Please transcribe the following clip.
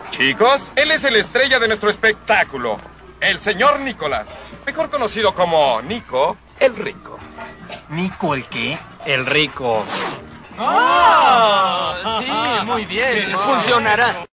Chicos, él es el estrella de nuestro espectáculo. El señor Nicolás. Mejor conocido como Nico el Rico. ¿Nico el qué? El Rico. ¡Oh! Sí, muy bien. Funcionará.